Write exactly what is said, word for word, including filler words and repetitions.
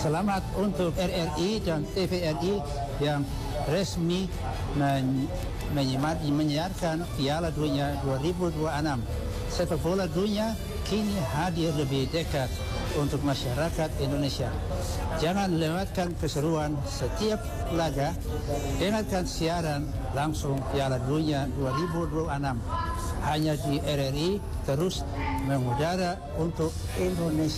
Selamat untuk R R I dan T V R I yang resmi men menyiarkan Piala Dunia dua ribu dua puluh enam. Sepak bola dunia kini hadir lebih dekat untuk masyarakat Indonesia. Jangan lewatkan keseruan setiap laga. Dengarkan siaran langsung Piala Dunia dua ribu dua puluh enam hanya di R R I, terus mengudara untuk Indonesia.